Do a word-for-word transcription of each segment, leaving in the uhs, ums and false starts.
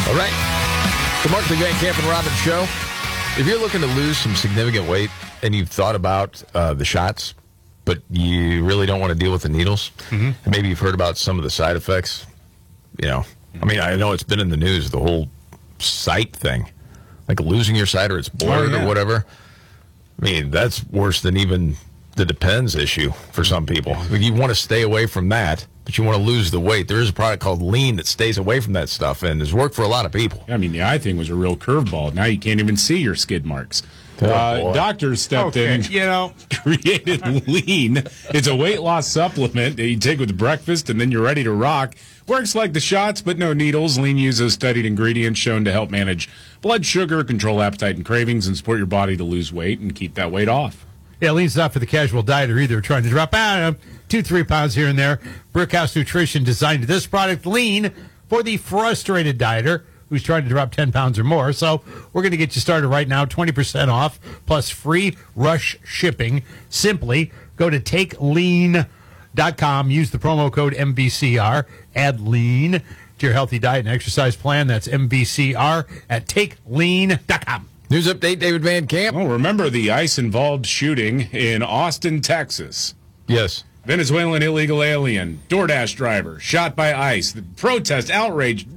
All right. The Markley, Van Camp and Robbins Show. If you're looking to lose some significant weight and you've thought about uh, the shots, but you really don't want to deal with the needles, mm-hmm. and maybe you've heard about some of the side effects, you know, I mean, I know it's been in the news, the whole sight thing, like losing your sight or it's blurred oh, yeah. or whatever. I mean, that's worse than even the Depends issue for some people. You want to stay away from that, but you want to lose the weight. There is a product called Lean that stays away from that stuff and has worked for a lot of people. I mean, the eye thing was a real curveball. Now you can't even see your skid marks. Oh, uh, doctors stepped okay. in and, you know, created Lean. It's a weight loss supplement that you take with breakfast, and then you're ready to rock. Works like the shots, but no needles. Lean uses studied ingredients shown to help manage blood sugar, control appetite and cravings, and support your body to lose weight and keep that weight off. Yeah, Lean's not for the casual dieter either, trying to drop ah, two, three pounds here and there. Brickhouse Nutrition designed this product, Lean, for the frustrated dieter who's trying to drop ten pounds or more. So we're going to get you started right now, twenty percent off, plus free rush shipping. Simply go to take lean dot com, use the promo code M V C R, add Lean to your healthy diet and exercise plan. That's M V C R at take lean dot com. News update, David Van Camp. Oh, remember the ICE-involved shooting in Austin, Texas? Yes. Venezuelan illegal alien, DoorDash driver, shot by ICE. The protest, outrage.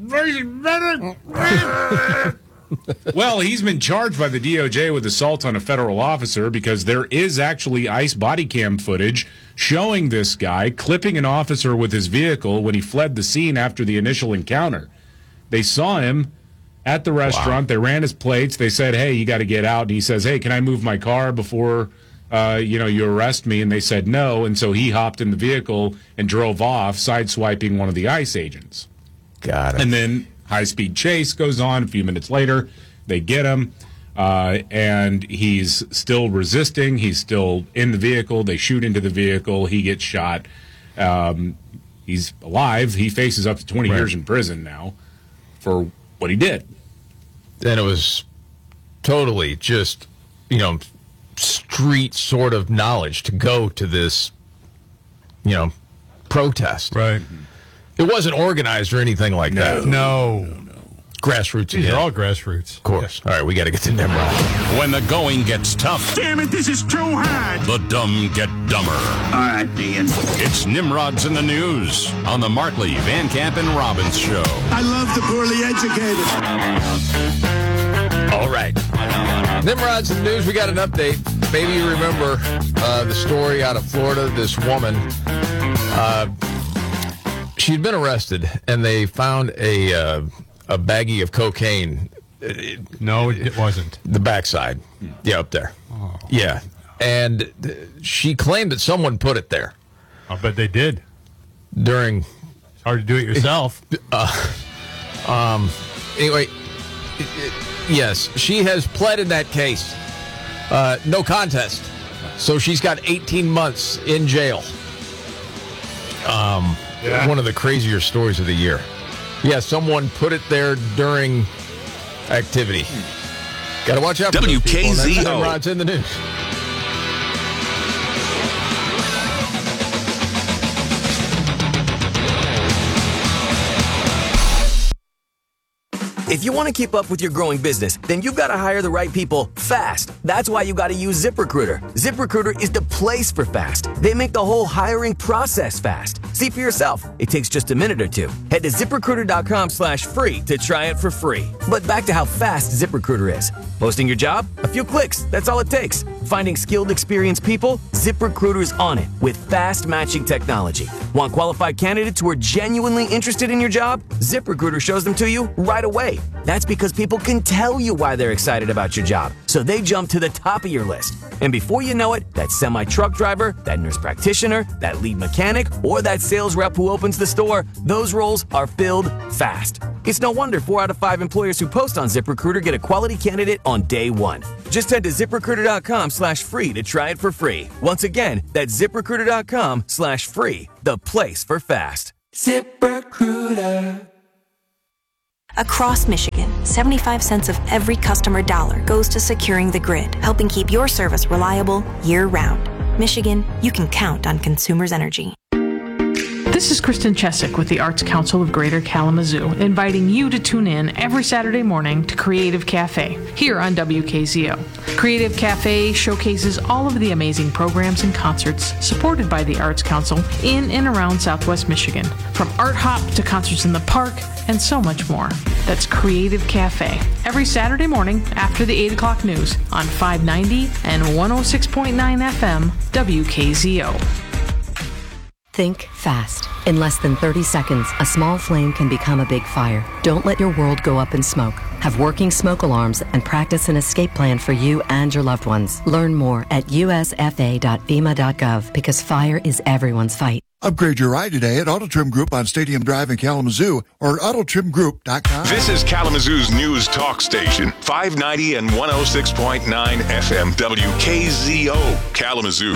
Well, he's been charged by the D O J with assault on a federal officer because there is actually ICE body cam footage showing this guy clipping an officer with his vehicle when he fled the scene after the initial encounter. They saw him at the restaurant. Wow. They ran his plates. They said, hey, you got to get out. And he says, hey, can I move my car before uh, you know, you arrest me? And they said no. And so he hopped in the vehicle and drove off, sideswiping one of the ICE agents. Got it. And then high-speed chase goes on. A few minutes later, they get him, uh, and he's still resisting. He's still in the vehicle. They shoot into the vehicle. He gets shot. Um, he's alive. He faces up to twenty right. years in prison now for what he did. And it was totally just, you know, street sort of knowledge to go to this, you know, protest. Right. It wasn't organized or anything like no, that. No. no, no. Grassroots again. These are all grassroots. Of course. All right, we got to get to Nimrod. When the going gets tough. Damn it, this is too hard. The dumb get dumber. All right, Dean. It's Nimrod's in the News on the Markley, Van Camp, and Robbins Show. I love the poorly educated. All right. Nimrod's in the News. We got an update. Maybe you remember uh, the story out of Florida. This woman, uh, she'd been arrested, and they found a uh, a baggie of cocaine. No, it wasn't. The backside. Yeah, up there. Oh. Yeah. And she claimed that someone put it there. I bet they did. During... It's hard to do it yourself. Uh, um. Anyway, it, it, yes, she has pled in that case. Uh, no contest. So she's got eighteen months in jail. Um, yeah. One of the crazier stories of the year. Yeah, someone put it there during activity. Got to watch out for W K Z O. Rod's in the news. If you want to keep up with your growing business, then you've got to hire the right people fast. That's why you got to use ZipRecruiter. ZipRecruiter is the place for fast. They make the whole hiring process fast. See for yourself. It takes just a minute or two. Head to ZipRecruiter.com slash free to try it for free. But back to how fast ZipRecruiter is. Posting your job? A few clicks. That's all it takes. Finding skilled, experienced people? ZipRecruiter's on it with fast matching technology. Want qualified candidates who are genuinely interested in your job? ZipRecruiter shows them to you right away. That's because people can tell you why they're excited about your job, so they jump to the top of your list. And before you know it, that semi-truck driver, that nurse practitioner, that lead mechanic, or that sales rep who opens the store, those roles are filled fast. It's no wonder four out of five employers who post on ZipRecruiter get a quality candidate on day one. Just head to ZipRecruiter.com slash free to try it for free. Once again, that's ZipRecruiter.com slash free, the place for fast. ZipRecruiter. Across Michigan, seventy-five cents of every customer dollar goes to securing the grid, helping keep your service reliable year-round. Michigan, you can count on Consumers Energy. This is Kristen Chesick with the Arts Council of Greater Kalamazoo, inviting you to tune in every Saturday morning to Creative Cafe here on W K Z O. Creative Cafe showcases all of the amazing programs and concerts supported by the Arts Council in and around Southwest Michigan, from art hop to concerts in the park and so much more. That's Creative Cafe every Saturday morning after the eight o'clock news on five ninety and one oh six point nine F M W K Z O. Think fast. In less than thirty seconds, a small flame can become a big fire. Don't let your world go up in smoke. Have working smoke alarms and practice an escape plan for you and your loved ones. Learn more at U S F A dot FEMA dot gov because fire is everyone's fight. Upgrade your ride today at Auto Trim Group on Stadium Drive in Kalamazoo or auto trim group dot com. This is Kalamazoo's news talk station, five ninety and one oh six point nine F M W K Z O, Kalamazoo.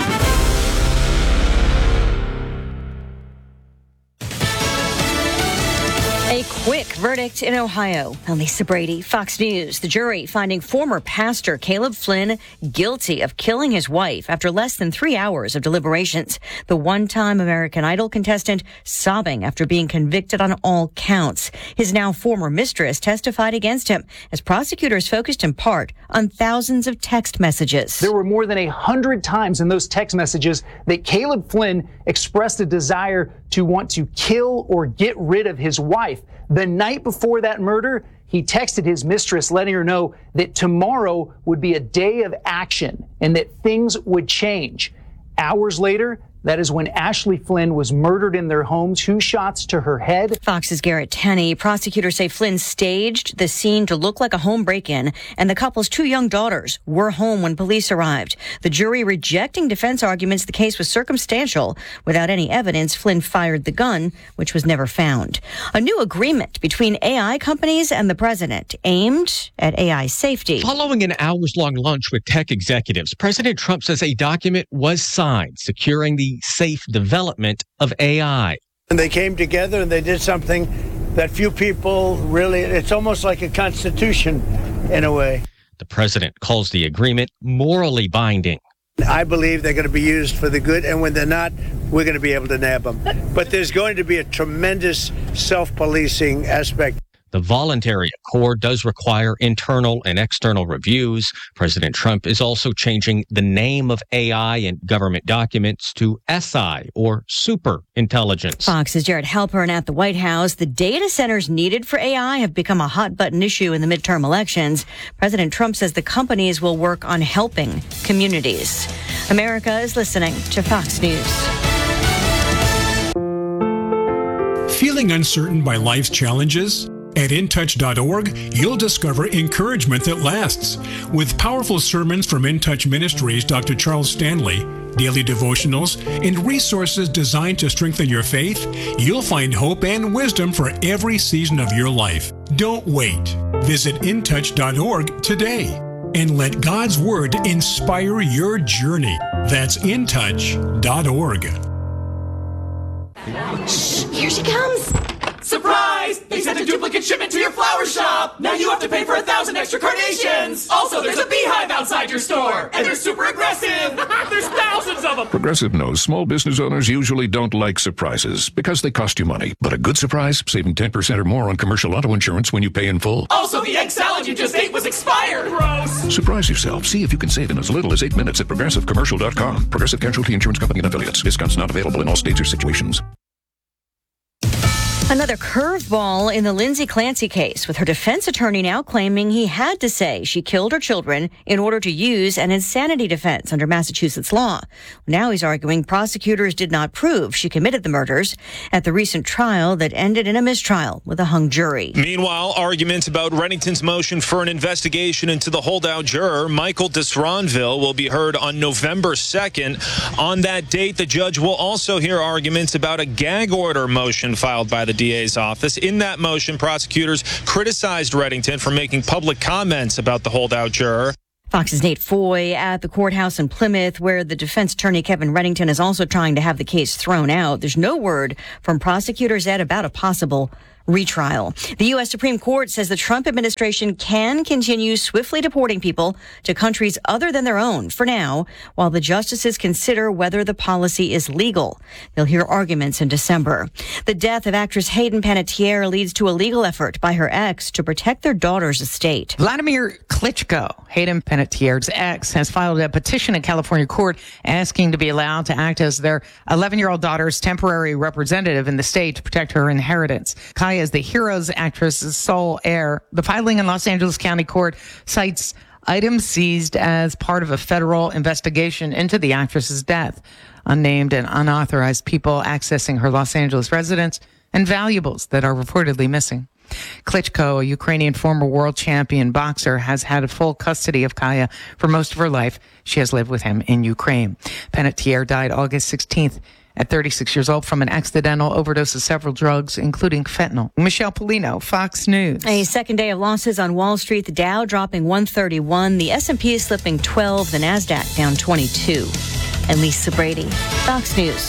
A quick verdict in Ohio. Lisa Brady, Fox News. The jury finding former pastor Caleb Flynn guilty of killing his wife after less than three hours of deliberations. The one-time American Idol contestant sobbing after being convicted on all counts. His now former mistress testified against him as prosecutors focused in part on thousands of text messages. There were more than a hundred times in those text messages that Caleb Flynn expressed a desire to want to kill or get rid of his wife. The night before that murder, he texted his mistress letting her know that tomorrow would be a day of action and that things would change. Hours later, that is when Ashley Flynn was murdered in their home, two shots to her head. Fox's Garrett Tenney. Prosecutors say Flynn staged the scene to look like a home break-in, and the couple's two young daughters were home when police arrived. The jury rejecting defense arguments the case was circumstantial. Without any evidence, Flynn fired the gun, which was never found. A new agreement between A I companies and the president aimed at A I safety. Following an hours-long lunch with tech executives, President Trump says a document was signed securing the safe development of A I. And they came together and they did something that few people really, it's almost like a constitution in a way. The president calls the agreement morally binding. I believe they're going to be used for the good, and when they're not, we're going to be able to nab them. But there's going to be a tremendous self-policing aspect. The voluntary accord does require internal and external reviews. President Trump is also changing the name of A I in government documents to S I, or super intelligence. Fox's Jared Halpern at the White House. The data centers needed for A I have become a hot button issue in the midterm elections. President Trump says the companies will work on helping communities. America is listening to Fox News. Feeling uncertain by life's challenges? At in touch dot org, you'll discover encouragement that lasts. With powerful sermons from In Touch Ministries' Doctor Charles Stanley, daily devotionals, and resources designed to strengthen your faith, you'll find hope and wisdom for every season of your life. Don't wait. Visit in touch dot org today and let God's Word inspire your journey. That's in touch dot org. Shh, here she comes. Surprise! They sent a duplicate shipment to your flower shop! Now you have to pay for a thousand extra carnations! Also, there's a beehive outside your store! And they're super aggressive! There's thousands of them! Progressive knows small business owners usually don't like surprises because they cost you money. But a good surprise, saving ten percent or more on commercial auto insurance when you pay in full. Also, the egg salad you just ate was expired! Gross! Surprise yourself. See if you can save in as little as eight minutes at progressive commercial dot com. Progressive Casualty Insurance Company and affiliates. Discounts not available in all states or situations. Another curveball in the Lindsay Clancy case, with her defense attorney now claiming he had to say she killed her children in order to use an insanity defense under Massachusetts law. Now he's arguing prosecutors did not prove she committed the murders at the recent trial that ended in a mistrial with a hung jury. Meanwhile, arguments about Reddington's motion for an investigation into the holdout juror, Michael Desronville, will be heard on November second. On that date, the judge will also hear arguments about a gag order motion filed by the D A's office. In that motion, prosecutors criticized Reddington for making public comments about the holdout juror. Fox's Nate Foy at the courthouse in Plymouth, where the defense attorney Kevin Reddington is also trying to have the case thrown out. There's no word from prosecutors yet about a possible retrial. The U S Supreme Court says the Trump administration can continue swiftly deporting people to countries other than their own for now, while the justices consider whether the policy is legal. They'll hear arguments in December. The death of actress Hayden Panettiere leads to a legal effort by her ex to protect their daughter's estate. Vladimir Klitschko, Hayden Panettiere's ex, has filed a petition in California court asking to be allowed to act as their eleven-year-old daughter's temporary representative in the state to protect her inheritance. Kaya is the Heroes actress's sole heir. The filing in Los Angeles County Court cites items seized as part of a federal investigation into the actress's death, unnamed and unauthorized people accessing her Los Angeles residence, and valuables that are reportedly missing. Klitschko, a Ukrainian former world champion boxer, has had full custody of Kaya for most of her life. She has lived with him in Ukraine. Panettiere died August sixteenth at thirty-six years old from an accidental overdose of several drugs, including fentanyl. Michelle Polino, Fox News. A second day of losses on Wall Street. The Dow dropping one thirty-one. The S and P is slipping twelve. The NASDAQ down twenty-two. And Lisa Brady, Fox News.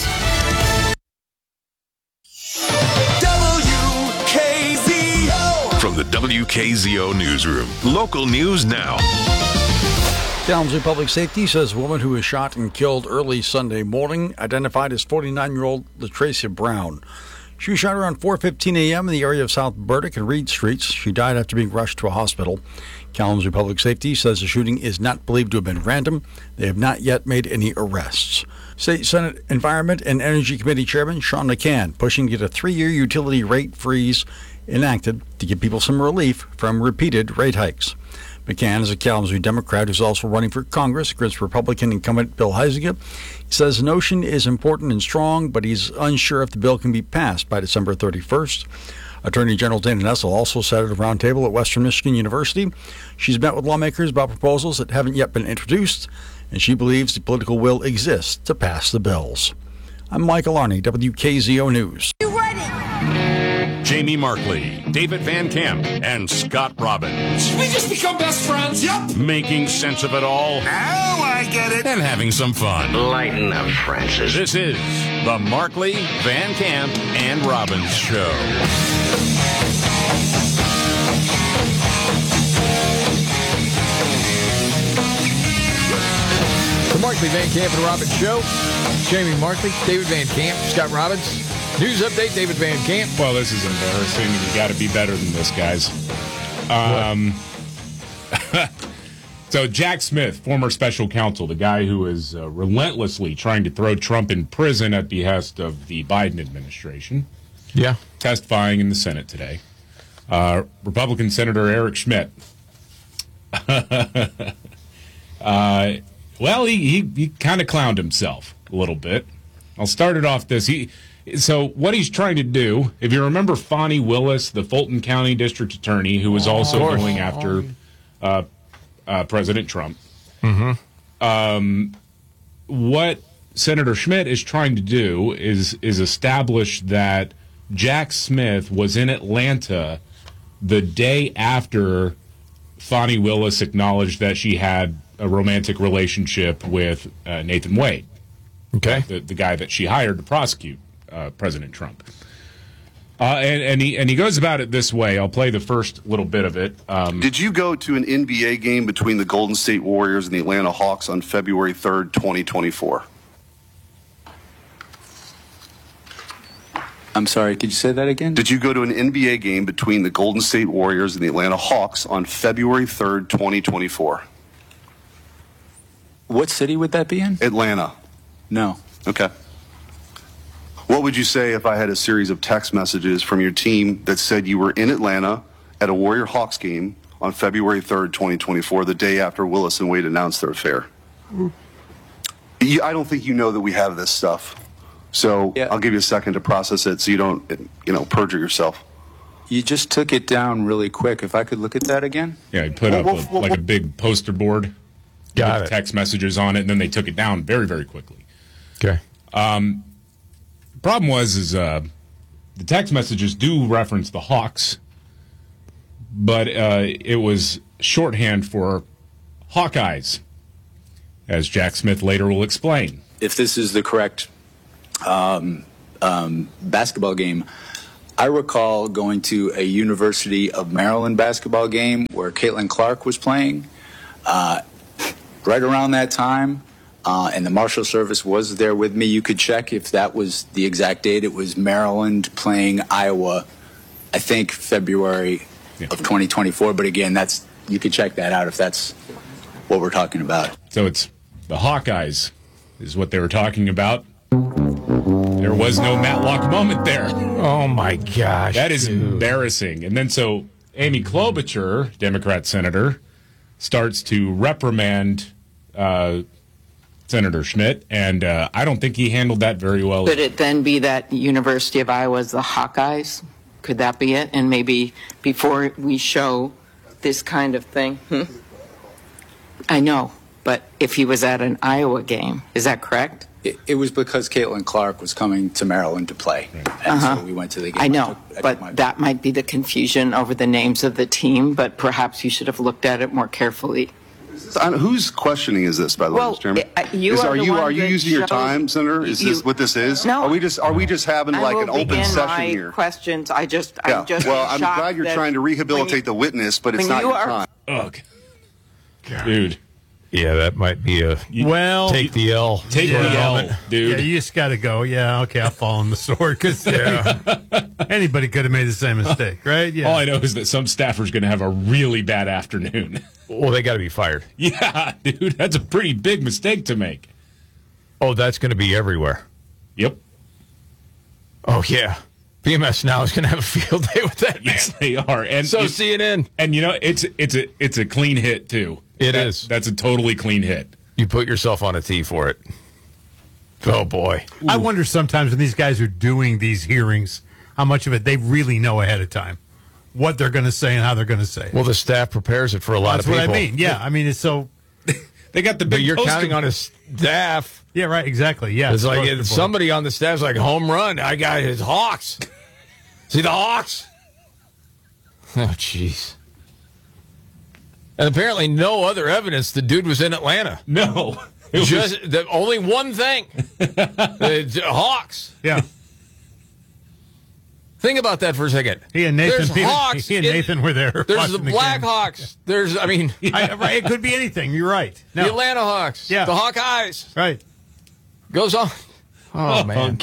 From the W K Z O newsroom, local news now. Kalamazoo Public Safety says a woman who was shot and killed early Sunday morning, identified as forty-nine-year-old LaTracia Brown. She was shot around four fifteen a.m. in the area of South Burdick and Reed Streets. She died after being rushed to a hospital. Kalamazoo Public Safety says the shooting is not believed to have been random. They have not yet made any arrests. State Senate Environment and Energy Committee Chairman Sean McCann pushing to get a three-year utility rate freeze enacted to give people some relief from repeated rate hikes. McCann is a Kalamazoo Democrat who's also running for Congress against Republican incumbent Bill Huizenga. He says the notion is important and strong, but he's unsure if the bill can be passed by December thirty-first. Attorney General Dana Nessel also sat at a roundtable at Western Michigan University. She's met with lawmakers about proposals that haven't yet been introduced, and she believes the political will exists to pass the bills. I'm Michael Arney, W K Z O News. You ready? Jamie Markley, David Van Camp, and Scott Robbins. We just become best friends. Yep. Making sense of it all. Now I get it. And having some fun. Lighten up, Francis. This is the Markley, Van Camp, and Robbins Show. The Markley, Van Camp, and Robbins Show. Jamie Markley, David Van Camp, Scott Robbins. News update, David Van Camp. Well, this is embarrassing. You got to be better than this, guys. Um, so Jack Smith, former special counsel, the guy who is uh, relentlessly trying to throw Trump in prison at behest of the Biden administration. Yeah. Testifying in the Senate today. Uh, Republican Senator Eric Schmidt. uh, well, he, he, he kind of clowned himself a little bit. I'll start it off this. He... So what he's trying to do, if you remember Fani Willis, the Fulton County District Attorney, who was also oh, going after uh, uh, President Trump, mm-hmm. um, what Senator Schmidt is trying to do is is establish that Jack Smith was in Atlanta the day after Fani Willis acknowledged that she had a romantic relationship with uh, Nathan Wade, okay, the, the guy that she hired to prosecute Uh, President Trump. Uh, and, and, he, and he goes about it this way. I'll play the first little bit of it. Um, Did you go to an N B A game between the Golden State Warriors and the Atlanta Hawks on February third, twenty twenty-four? I'm sorry, could you say that again? Did you go to an N B A game between the Golden State Warriors and the Atlanta Hawks on February third, twenty twenty-four? What city would that be in? Atlanta. No. Okay. What would you say if I had a series of text messages from your team that said you were in Atlanta at a Warrior Hawks game on February third, twenty twenty-four, the day after Willis and Wade announced their affair? Mm. You, I don't think you know that we have this stuff. So yeah. I'll give you a second to process it so you don't, you know, perjure yourself. You just took it down really quick. If I could look at that again? Yeah, he put well, up well, a, well, like well, a big poster board Got with it. text messages on it, and then they took it down very, very quickly. Okay. Um, the problem was is uh, the text messages do reference the Hawks, but uh, it was shorthand for Hawkeyes, as Jack Smith later will explain. If this is the correct um, um, basketball game, I recall going to a University of Maryland basketball game where Caitlin Clark was playing uh, right around that time, uh, and the Marshal Service was there with me. You could check if that was the exact date. It was Maryland playing Iowa, I think February yeah. of twenty twenty-four. But again, that's you could check that out if that's what we're talking about. So it's the Hawkeyes is what they were talking about. There was no Matlock moment there. Oh, my gosh. That is dude. embarrassing. And then so Amy Klobuchar, Democrat senator, starts to reprimand uh, Senator Schmidt, and uh, I don't think he handled that very well. Could it then be that University of Iowa's the Hawkeyes? Could that be it? And maybe before we show this kind of thing? Hmm? I know, but if he was at an Iowa game, is that correct? It, it was because Caitlin Clark was coming to Maryland to play, and Uh-huh. so we went to the game. I know, I took- I took but my- that might be the confusion over the names of the team, but perhaps you should have looked at it more carefully. On whose questioning is this, by the Well, way, Mister Chairman? uh, you Is- are are the you one are you that using your showed- time, Senator? Is you- this what this is? No. Are we just are we just having I like will an open begin session my here? questions. I just, Yeah. I'm just well, I'm shocked glad you're that trying to when rehabilitate you- the witness, but it's when not you your are- time. Ugh. Dude. Yeah, that might be a Well, take the L. Take Yeah. the L, dude. Yeah, you just got to go. Yeah, okay, I'll fall on the sword because anybody could have made the same mistake, right? Yeah. All I know is that some staffer's going to have a really bad afternoon. Well, they got to be fired. Yeah, dude, that's a pretty big mistake to make. Oh, that's going to be everywhere. Yep. Oh, yeah. P M S Now is going to have a field day with that. Yes, they are. And So you- C N N. And you know, it's it's a it's a clean hit too. It That- is. That's a totally clean hit. You put yourself on a tee for it. Oh, boy. I wonder sometimes when these guys are doing these hearings, how much of it they really know ahead of time, what they're going to say and how they're going to say it. Well, the staff prepares it for a lot That's of what people. I mean. Yeah, I mean, it's so. They got the But big you're poster- counting on a staff. Yeah, right, exactly. Yeah. It's like poster it's board. somebody on the staff's like, home run. I got his Hawks. See the Hawks? Oh, jeez. And apparently no other evidence the dude was in Atlanta. No. It was- Just the only one thing. The Hawks. Yeah. Think about that for a second. He and Nathan, There's he, Hawks. he and in- Nathan were there. There's watching the Black game. Hawks. There's, I mean, I, right, it could be anything. You're right. No. the Atlanta Hawks. Yeah. The Hawkeyes. Right. Goes on. Oh, man.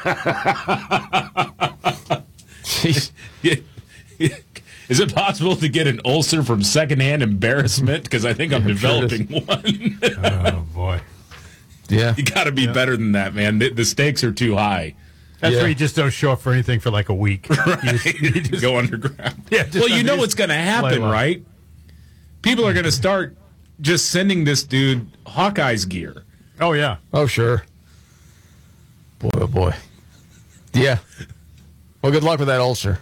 Jeez. Is it possible to get an ulcer from secondhand embarrassment? Because I think I'm I'm sure it developing one. Oh, boy. Yeah. You got to be better than that, man. The, the stakes are too high. That's Yeah. where you just don't show up for anything for like a week. Right. You just- you just- Go underground. Yeah, just well, you know under- what's going to happen, play low. right? People are going to start just sending this dude Hawkeye's gear. Oh, yeah. Oh, sure. Boy, oh, boy. Yeah. Well, good luck with that ulcer.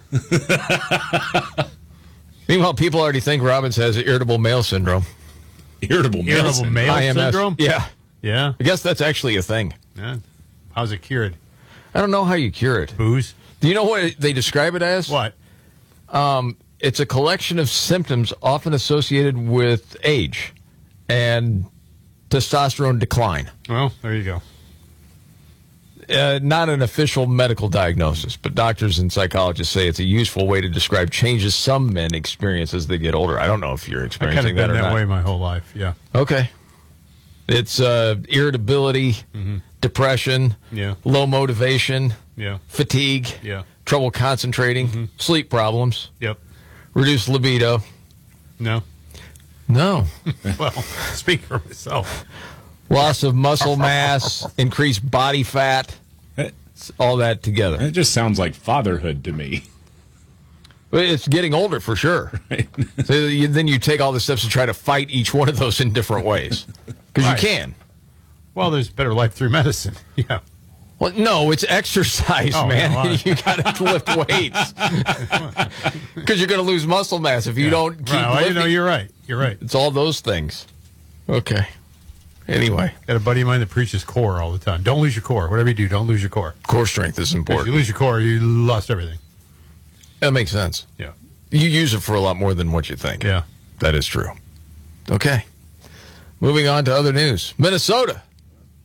Meanwhile, people already think Robbins has irritable male syndrome. Irritable male Irritable syndrome. male I M S. syndrome? Yeah. Yeah. I guess that's actually a thing. Yeah. How's it cured? I don't know how you cure it. Booze? Do you know what they describe it as? What? Um, it's a collection of symptoms often associated with age and testosterone decline. Well, there you go. Uh, not an official medical diagnosis, but doctors and psychologists say it's a useful way to describe changes some men experience as they get older. I don't know if you're I've kind experiencing of that been or that not. way my whole life. Yeah. Okay. It's uh, irritability, Mm-hmm. depression, Yeah. low motivation, Yeah. fatigue, Yeah. trouble concentrating, Mm-hmm. sleep problems, Yep. reduced libido. No. No. Well, speak for myself. Loss of muscle mass, increased body fat, it's all that together. It just sounds like fatherhood to me. But it's getting older for sure. Right. So you, then you take all the steps to try to fight each one of those in different ways. Because Right. you can. Well, there's better life through medicine. Yeah. Well, no, it's exercise, Oh, man. yeah, well, You got to lift weights. Because you're going to lose muscle mass if you Yeah. don't keep Right, well, you lifting. know, you're right. You're right. It's all those things. Okay. Anyway, Got a buddy of mine that preaches core all the time. Don't lose your core. Whatever you do, don't lose your core. core strength is If you important. lose your core, you lost everything. That makes sense. Yeah. You use it for a lot more than what you think. Yeah. That is true. Okay. Moving on to other news. Minnesota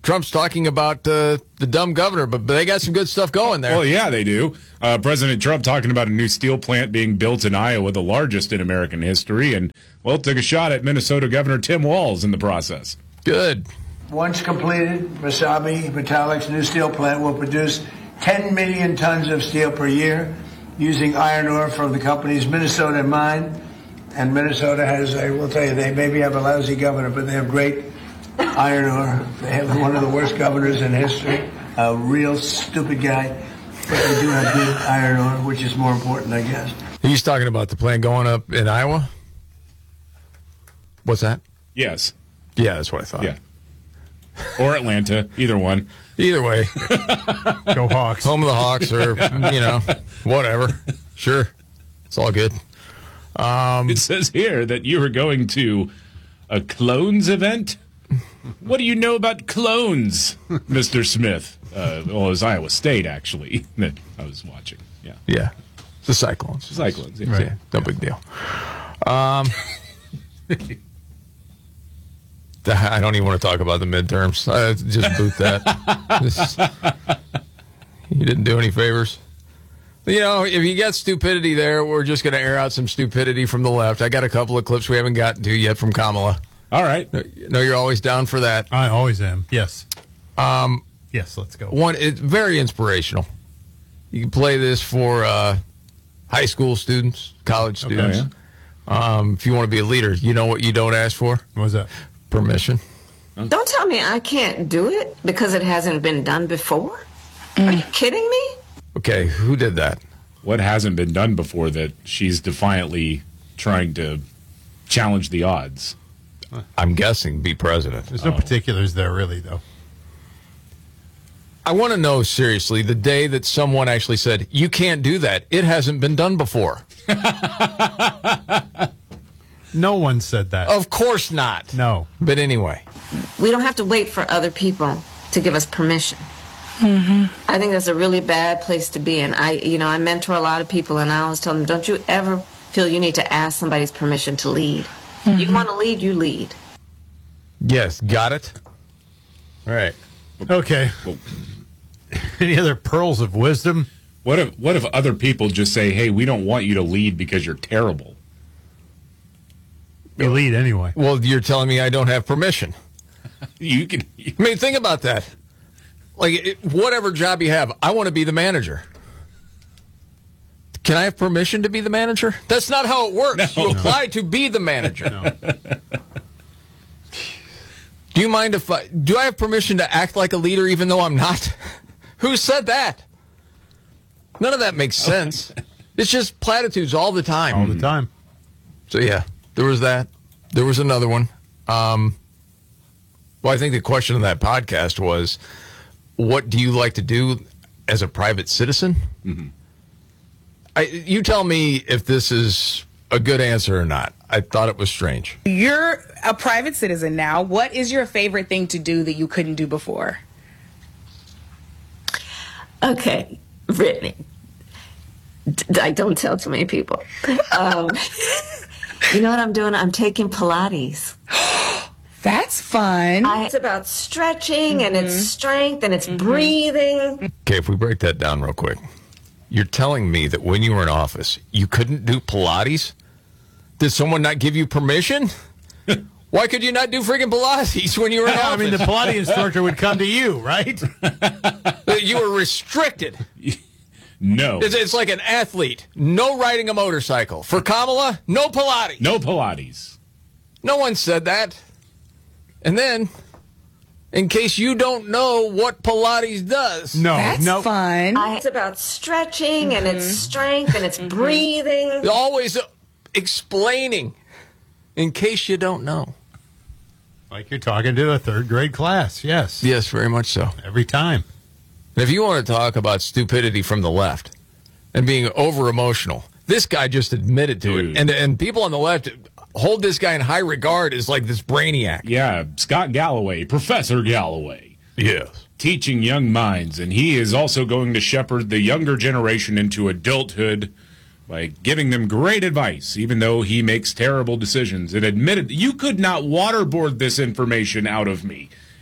Trump's talking about uh, the dumb governor, but, but they got some good stuff going there. Well, yeah, they do. Uh, President Trump talking about a new steel plant being built in Iowa, the largest in American history, and, well, took a shot at Minnesota Governor Tim Walz in the process. Good. Once completed, Wasabi Metallic's new steel plant will produce ten million tons of steel per year using iron ore from the company's Minnesota mine. And Minnesota has, I will tell you, they maybe have a lousy governor, but they have great iron ore. They have one of the worst governors in history, a real stupid guy. But they do have good iron ore, which is more important, I guess. He's talking about the plant going up in Iowa? What's that? Yes. Yeah, that's what I thought. Yeah. Or Atlanta, either one. Either way. Go Hawks. Home of the Hawks or, you know, whatever. Sure. It's all good. Um, it says here that you were going to a clones event. What do you know about clones, Mister Smith? Uh, well, it was Iowa State, actually, that I was watching. Yeah. Yeah. The Cyclones. Cyclones, yeah. Right. Yeah, no big deal. Um, I don't even want to talk about the midterms. I just boot that. This, you didn't do any favors. You know, if you got stupidity there, we're just going to air out some stupidity from the left. I got a couple of clips we haven't gotten to yet from Kamala. All right. No, you're always down for that. I always am. Yes. Um, yes, let's go. One, it's very inspirational. You can play this for uh, high school students, college students. Okay, yeah. um, if you want to be a leader, you know what you don't ask for? What was that? Permission. Don't tell me I can't do it because it hasn't been done before. Mm. Are you kidding me? Okay, who did that? What hasn't been done before that she's defiantly trying to challenge the odds? I'm guessing be president. There's no Oh. particulars there, really, though. I want to know, seriously, the day that someone actually said, you can't do that. It hasn't been done before. No one said that. Of course not. No. But anyway. We don't have to wait for other people to give us permission. Mm-hmm. I think that's a really bad place to be in. I, you know, I mentor a lot of people, and I always tell them, don't you ever feel you need to ask somebody's permission to lead. Mm-hmm. You want to lead, you lead. Yes, got it? All right. Okay. Any other pearls of wisdom? What if what if other people just say, hey, we don't want you to lead because you're terrible? You lead anyway. Well, you're telling me I don't have permission. You can. I mean, think about that. Like, it, whatever job you have, I want to be the manager. Can I have permission to be the manager? That's not how it works. No. You apply to be the manager. No. Do you mind if I... Do I have permission to act like a leader even though I'm not? Who said that? None of that makes sense. It's just platitudes all the time. All the time. So, yeah, there was that. There was another one. Um, well, I think the question of that podcast was, what do you like to do as a private citizen? Mm-hmm. I, you tell me if this is a good answer or not. I thought it was strange. You're a private citizen now. What is your favorite thing to do that you couldn't do before? Okay, Brittany. D- I don't tell too many people. Um, you know what I'm doing? I'm taking Pilates. That's fun. I, it's about stretching, mm-hmm. and it's strength, and it's mm-hmm. breathing. Okay, if we break that down real quick. You're telling me that when you were in office, you couldn't do Pilates? Did someone not give you permission? Why could you not do freaking Pilates when you were in office? I mean, the Pilates instructor would come to you, right? You were restricted. No. It's, it's like an athlete. No riding a motorcycle. For Kamala, no Pilates. No Pilates. No one said that. And then, in case you don't know what Pilates does. No, That's no. fun. I, it's about stretching, mm-hmm. and it's strength, and it's mm-hmm. breathing. Always uh, explaining, in case you don't know. Like you're talking to a third grade class, yes. Yes, very much so. Every time. And if you want to talk about stupidity from the left and being over-emotional, this guy just admitted to Dude. it. And, and people on the left hold this guy in high regard as like this brainiac. Yeah, Scott Galloway, Professor Galloway. Yes. Teaching young minds, and he is also going to shepherd the younger generation into adulthood by giving them great advice, even though he makes terrible decisions. And admitted, you could not waterboard this information out of me.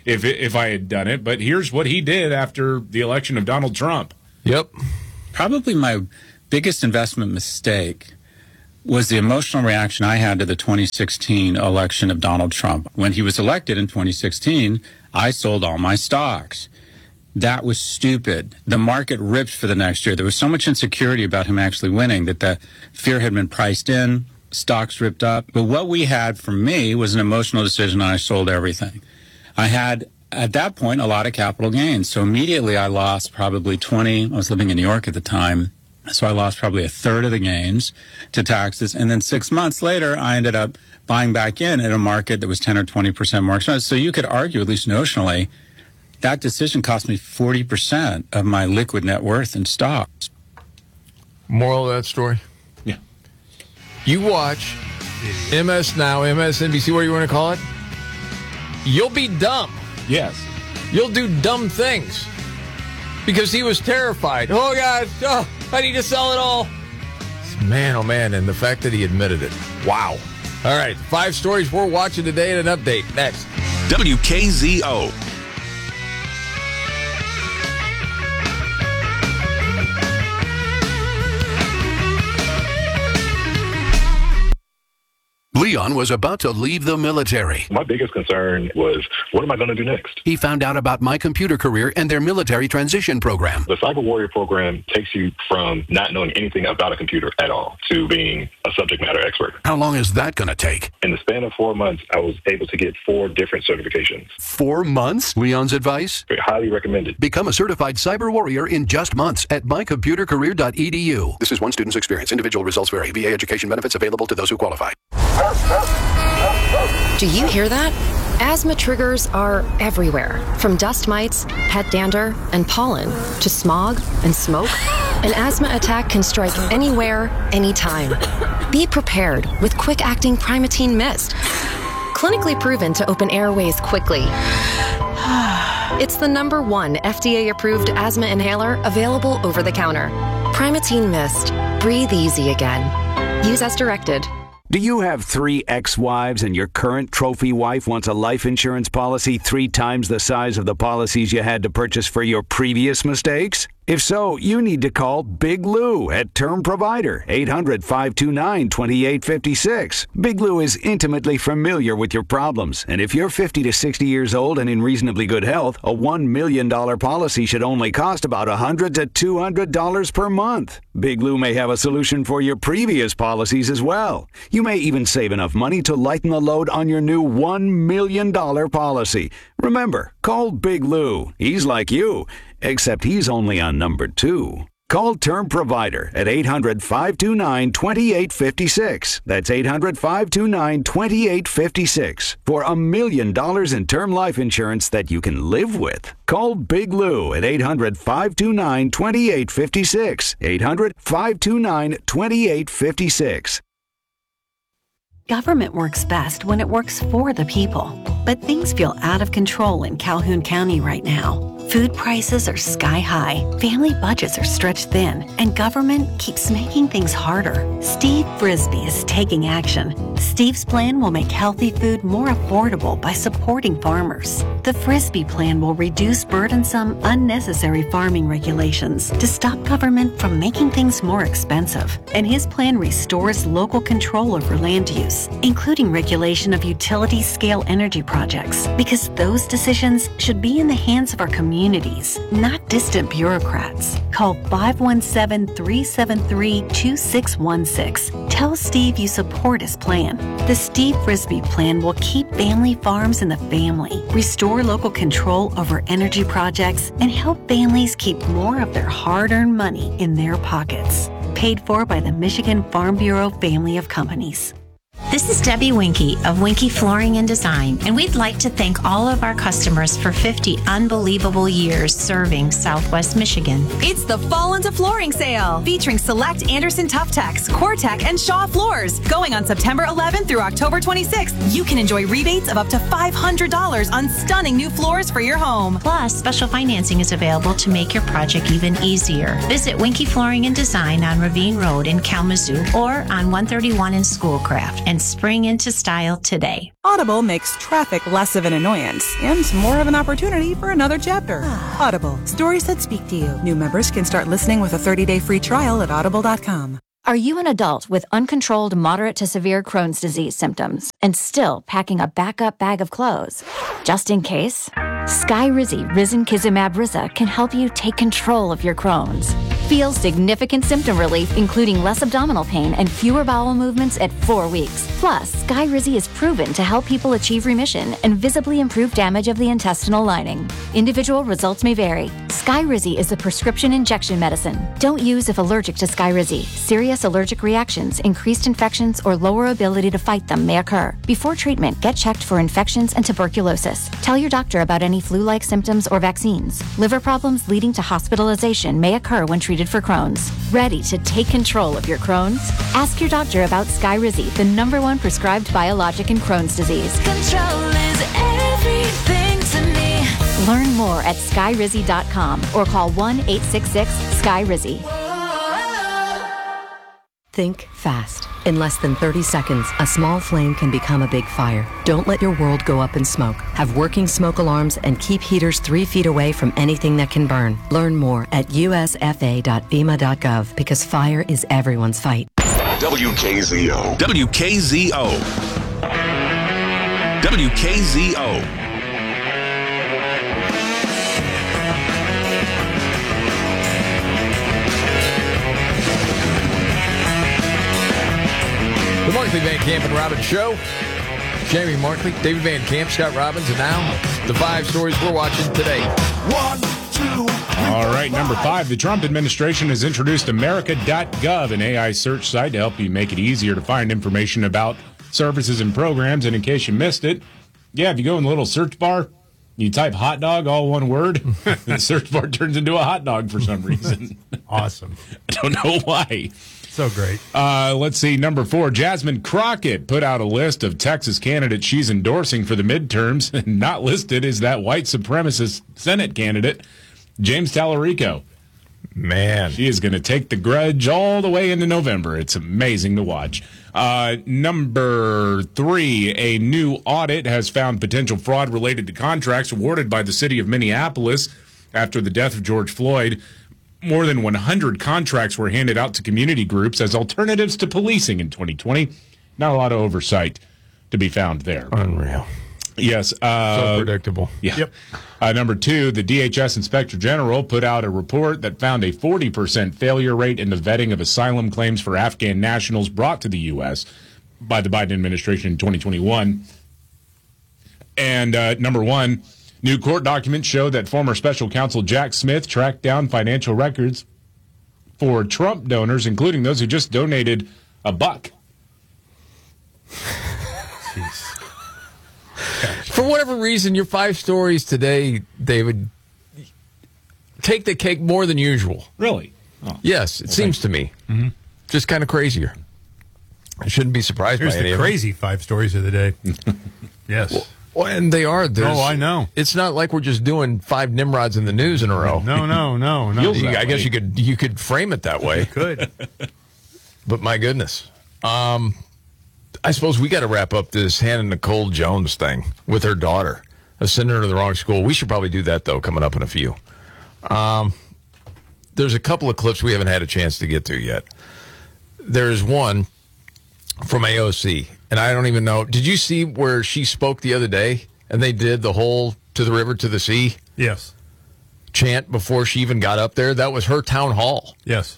if it, if I had done it. But here's what he did after the election of Donald Trump. Yep. Probably my biggest investment mistake was the emotional reaction I had to the twenty sixteen election of Donald Trump. When he was elected in twenty sixteen, I sold all my stocks. That was stupid. The market ripped for the next year. There was so much insecurity about him actually winning that the fear had been priced in, stocks ripped up. But what we had for me was an emotional decision, and I sold everything. I had, at that point, a lot of capital gains. So immediately I lost probably twenty. I was living in New York at the time. So I lost probably a third of the gains to taxes. And then six months later, I ended up buying back in at a market that was ten or twenty percent more expensive. So you could argue, at least notionally, that decision cost me forty percent of my liquid net worth in stocks. Moral of that story? Yeah. You watch M S Now, M S N B C, what do you want to call it? You'll be dumb. Yes. You'll do dumb things. Because he was terrified. Oh, God, oh, I need to sell it all. Man, oh, man, and the fact that he admitted it. Wow. All right, five stories we're watching today and an update. Next. W K Z O. Leon was about to leave the military. My biggest concern was, what am I going to do next? He found out about My Computer Career and their military transition program. The Cyber Warrior program takes you from not knowing anything about a computer at all to being a subject matter expert. How long is that going to take? In the span of four months, I was able to get four different certifications. Four months? Leon's advice? Very highly recommended. Become a certified cyber warrior in just months at my computer career dot e d u. This is one student's experience. Individual results vary. V A education benefits available to those who qualify. Do you hear that? Asthma triggers are everywhere, from dust mites, pet dander, and pollen, to smog and smoke. An asthma attack can strike anywhere, anytime. Be prepared with quick-acting Primatene Mist. Clinically proven to open airways quickly. It's the number one F D A-approved asthma inhaler available over the counter. Primatene Mist. Breathe easy again. Use as directed. Do you have three ex-wives and your current trophy wife wants a life insurance policy three times the size of the policies you had to purchase for your previous mistakes? If so, you need to call Big Lou at Term Provider, eight hundred, five two nine, two eight five six. Big Lou is intimately familiar with your problems, and if you're fifty to sixty years old and in reasonably good health, a one million dollars policy should only cost about one hundred to two hundred dollars per month. Big Lou may have a solution for your previous policies as well. You may even save enough money to lighten the load on your new one million dollars policy. Remember, call Big Lou. He's like you, except he's only on number two. Call Term Provider at eight hundred, five two nine, two eight five six. That's eight hundred, five two nine, two eight five six for a million dollars in term life insurance that you can live with. Call Big Lou at eight hundred, five two nine, two eight five six. eight hundred, five two nine, two eight five six. Government works best when it works for the people. But things feel out of control in Calhoun County right now. Food prices are sky high, family budgets are stretched thin, and government keeps making things harder. Steve Frisbee is taking action. Steve's plan will make healthy food more affordable by supporting farmers. The Frisbee plan will reduce burdensome, unnecessary farming regulations to stop government from making things more expensive. And his plan restores local control over land use, including regulation of utility-scale energy projects, because those decisions should be in the hands of our communities, not distant bureaucrats. Call five one seven, three seven three, two six one six. Tell Steve you support his plan. The Steve Frisbee plan will keep family farms in the family, restore local control over energy projects, and help families keep more of their hard-earned money in their pockets. Paid for by the Michigan Farm Bureau family of companies. This is Debbie Winky of Winky Flooring and Design, and we'd like to thank all of our customers for fifty unbelievable years serving Southwest Michigan. It's the Fall into Flooring sale, featuring select Anderson Tough-Tex, Core-Tech, and Shaw floors. Going on September eleventh through October twenty-sixth, you can enjoy rebates of up to five hundred dollars on stunning new floors for your home. Plus, special financing is available to make your project even easier. Visit Winky Flooring and Design on Ravine Road in Kalamazoo or on one thirty-one in Schoolcraft and and spring into style today. Audible makes traffic less of an annoyance and more of an opportunity for another chapter. Audible, stories that speak to you. New members can start listening with a thirty-day free trial at audible dot com. Are you an adult with uncontrolled moderate to severe Crohn's disease symptoms and still packing a backup bag of clothes? Just in case, Skyrizi Risankizumab Riza can help you take control of your Crohn's. Feel significant symptom relief, including less abdominal pain and fewer bowel movements at four weeks. Plus, Skyrizi is proven to help people achieve remission and visibly improve damage of the intestinal lining. Individual results may vary. Skyrizi is a prescription injection medicine. Don't use if allergic to Skyrizi. Serious allergic reactions, increased infections, or lower ability to fight them may occur. Before treatment, get checked for infections and tuberculosis. Tell your doctor about any flu-like symptoms or vaccines. Liver problems leading to hospitalization may occur when treated for Crohn's. Ready to take control of your Crohn's? Ask your doctor about Skyrizi, the number one prescribed biologic in Crohn's disease. Control is everything to me. Learn more at skyrizi dot com or call one eight six six sky rizi. Think fast. In less than thirty seconds, a small flame can become a big fire. Don't let your world go up in smoke. Have working smoke alarms and keep heaters three feet away from anything that can burn. Learn more at u s f a dot fema dot gov because fire is everyone's fight. W K Z O. W K Z O. W K Z O. The Markley, Van Camp, and Robbins Show. Jamie Markley, David Van Camp, Scott Robbins, and now the five stories we're watching today. One, two, All right, number five. The Trump administration has introduced America dot gov, an A I search site to help you make it easier to find information about services and programs. And in case you missed it, yeah, if you go in the little search bar, you type hot dog, all one word, the search bar turns into a hot dog for some reason. Awesome. I don't know why. So great. Uh, let's see. Number four, Jasmine Crockett put out a list of Texas candidates she's endorsing for the midterms. And not listed is that white supremacist Senate candidate, James Tallarico. Man. She is going to take the grudge all the way into November. It's amazing to watch. Uh, number three, a new audit has found potential fraud related to contracts awarded by the city of Minneapolis after the death of George Floyd. More than one hundred contracts were handed out to community groups as alternatives to policing in twenty twenty. Not a lot of oversight to be found there. Unreal. Yes. Uh, so predictable. Yeah. Yep. Uh, number two, the D H S Inspector General put out a report that found a forty percent failure rate in the vetting of asylum claims for Afghan nationals brought to the U S by the Biden administration in twenty twenty-one. And uh, number one, new court documents show that former special counsel Jack Smith tracked down financial records for Trump donors, including those who just donated a buck. For whatever reason, your five stories today, David, take the cake more than usual. Really? Oh. Yes, it Well, seems to me. Mm-hmm. Just kind of crazier. I shouldn't be surprised Here's by any the of crazy five stories of the day. Yes. Well, well, and they are. There's- Oh, I know. It's not like we're just doing five Nimrods in the news in a row. No, no, no, no. You- I guess you could you could frame it that way. You could. But my goodness. Um, I suppose we got to wrap up this Hannah Nicole Jones thing with her daughter. I sent her to the wrong school. We should probably do that, though, coming up in a few. Um, there's a couple of clips we haven't had a chance to get to yet. There's one from A O C, and I don't even know. Did you see where she spoke the other day, and they did the whole to the river, to the sea? Yes. Chant before she even got up there? That was her town hall. Yes.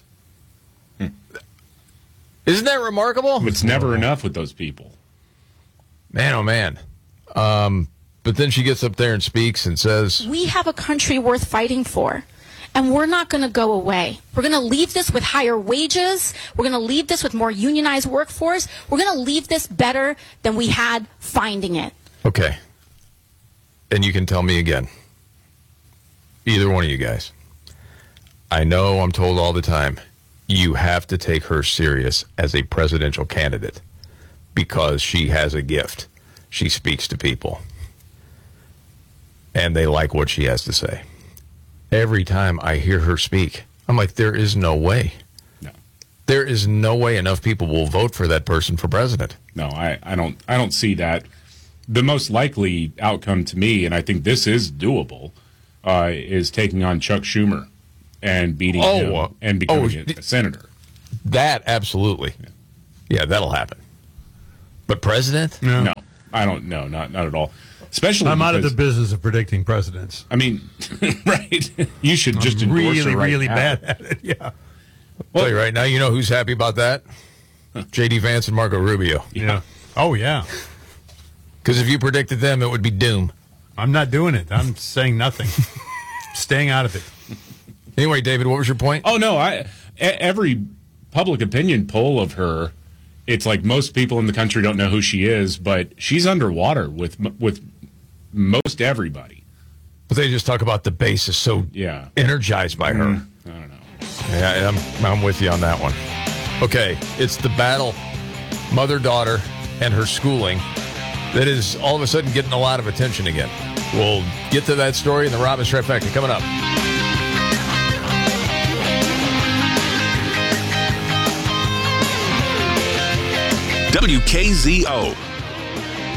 Isn't that remarkable? It's never enough with those people. Man, oh, man. Um, but then she gets up there and speaks and says, We have a country worth fighting for, and we're not going to go away. We're going to leave this with higher wages. We're going to leave this with more unionized workforce. We're going to leave this better than we had finding it. okay. And you can tell me again. Either one of you guys. I know I'm told all the time, you have to take her serious as a presidential candidate because she has a gift. She speaks to people. And they like what she has to say. Every time I hear her speak, I'm like, there is no way. No. There is no way enough people will vote for that person for president. No, I, I don't. I don't see that. The most likely outcome to me, and I think this is doable, uh, is taking on Chuck Schumer and beating Oh, him and becoming oh, a, a senator. That absolutely, yeah. yeah, that'll happen. But president? No, I don't. No, not not at all. Especially, I'm out of the because- business of predicting presidents. I mean, right? You should just I'm endorse really, her right really now. bad at it. Yeah. I'll tell you right now, you know who's happy about that? J D Vance and Marco Rubio. Yeah. Oh, yeah. Because if you predicted them, it would be doom. I'm not doing it. I'm saying nothing. Staying out of it. Anyway, David, what was your point? Oh no, I e- every public opinion poll of her, it's like most people in the country don't know who she is, but she's underwater with m- with most everybody. But they just talk about the base is so Yeah. energized by her. Mm, I don't know. Yeah, I'm, I'm with you on that one. Okay, it's the battle, mother-daughter and her schooling, that is all of a sudden getting a lot of attention again. We'll get to that story in the Robbins Trifecta coming up. W K Z O